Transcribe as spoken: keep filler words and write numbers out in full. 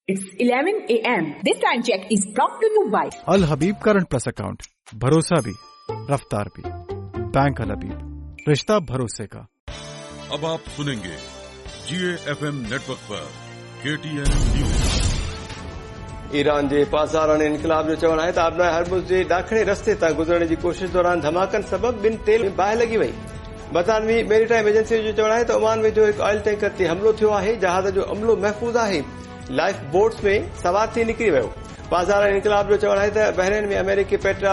It's eleven a m This time check is brought to you by अल Habib current plus account, भरोसा भी रफ्तार भी। बैंक अल हबीब, रिश्ता भरोसे का। अब आप सुनेंगे जीए एफएम नेटवर्क पर केटीएन न्यूज़। ईरान जे पासाराणे इनकलाब जो चवण आहे त आबना हरमुज़ जे ॾाखणे रस्ते तां गुज़रण जी कोशिश दौरान धमाकनि सबबि ॿिनि तेल में बाहि लॻी वई। बरतानवी मेरीटाइम एजेंसी जो चवण आहे त ओमान में जो हिकु ऑयल टैंकर ते हमलो थियो आहे। जहाज़ जो अमलो महफ़ूज़ आहे। लाइफ बोट्स में सवार थी निकिरी वियो। पासाराणे इनकलाब जो चवण आहे त बहरेन में अमेरिकी पेट्रा